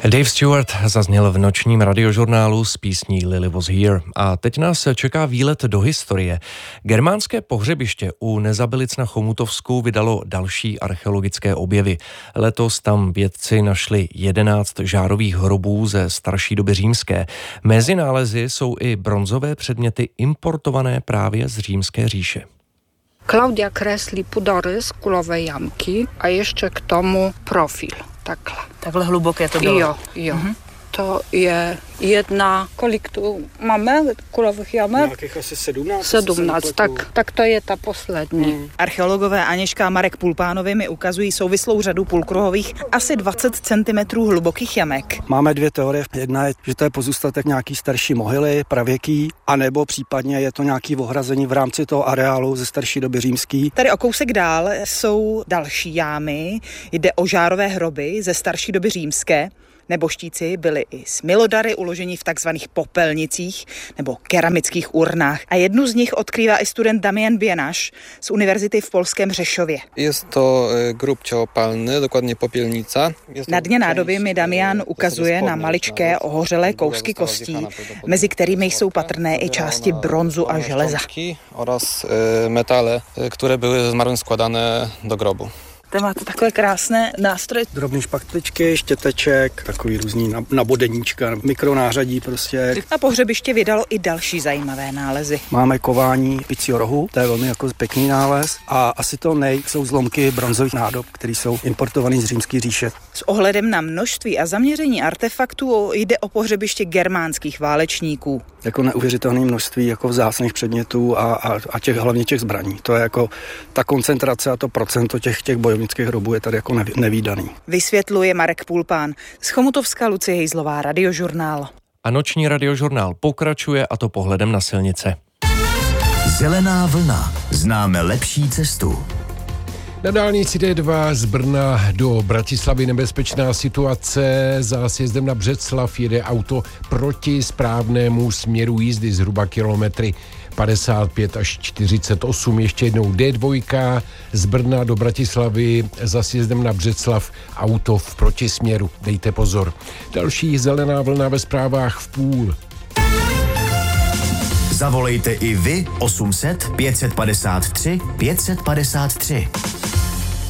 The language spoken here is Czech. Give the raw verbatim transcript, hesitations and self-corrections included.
Dave Stewart zazněl v nočním radiožurnálu s písní Lily Was Here. A teď nás čeká výlet do historie. Germánské pohřebiště u Nezabilic na Chomutovsku vydalo další archeologické objevy. Letos tam vědci našli jedenáct žárových hrobů ze starší doby římské. Mezi nálezy jsou i bronzové předměty importované právě z Římské říše. Klaudia kreslí pudory z kulové jamky a ještě k tomu profil. Takhle. Takhle hluboké to bylo? Jo, jo. Mhm. To je jedna, kolik tu máme kulových jamek? Nějakých asi sedmnáct. sedmnáct, tak, tak to je ta poslední. Hmm. Archeologové Aněžka a Marek Pulpánovi mi ukazují souvislou řadu půlkruhových, asi dvacet centimetrů hlubokých jamek. Máme dvě teorie. Jedna je, že to je pozůstatek nějaký starší mohyly, pravěký, anebo případně je to nějaký ohrazení v rámci toho areálu ze starší doby římský. Tady o kousek dál jsou další jámy. Jde o žárové hroby ze starší doby římské. Neboštíci byli i s milodary uloženi v takzvaných popelnicích nebo keramických urnách. A jednu z nich odkrývá i student Damian Bienaš z univerzity v polském Řešově. Je to grób ciałopalny, dokładnie popielnica. Na dně nádoby mi Damian ukazuje na maličké ohořelé kousky kostí, mezi kterými jsou patrné i části bronzu a železa. Oraz metale, které byly ze zmarłym składane do grobu. Tam máte takové krásné nástroje. Drobné špachtličky, štěteček, takový různý nabodeníčka, mikronářadí prostě. Na pohřebiště vydalo i další zajímavé nálezy. Máme kování picího rohu, to je velmi jako pěkný nález. A asi to nej jsou zlomky bronzových nádob, které jsou importované z Římské říše. S ohledem na množství a zaměření artefaktů jde o pohřebiště germánských válečníků. Jako neuvěřitelné množství jako vzácných předmětů a, a, a těch, hlavně těch zbraní. To je jako ta koncentrace a to procento těch, těch bojovnických hrobů je tady jako nevídaný. Vysvětluje Marek Pulpán. Z Chomutovska Lucie Hejzlová, Radiožurnál. A noční radiožurnál pokračuje, a to pohledem na silnice. Zelená vlna. Známe lepší cestu. Na dálnici D dva z Brna do Bratislavy nebezpečná situace. Za sjezdem na Břeclav jede auto proti správnému směru jízdy zhruba kilometry padesát pět až čtyřicet osm. Ještě jednou D dva z Brna do Bratislavy za sjezdem na Břeclav, auto v protisměru. Dejte pozor. Další zelená vlna ve zprávách v půl. Zavolejte i vy osm set pět set padesát tři pět set padesát tři.